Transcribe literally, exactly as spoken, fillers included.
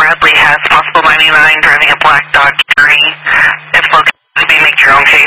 Bradley has possible ninety-nine driving a black Dodge Journey. If located to be, make your own case.